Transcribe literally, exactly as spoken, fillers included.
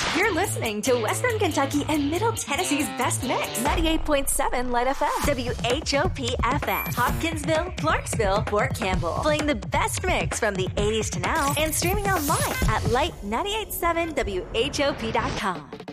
You're listening to Western Kentucky and Middle Tennessee's best mix. ninety-eight point seven Light F M. W H O P F M. Hopkinsville, Clarksville, Fort Campbell. Playing the best mix from the eighties to now and streaming online at light nine eight seven W H O P dot com.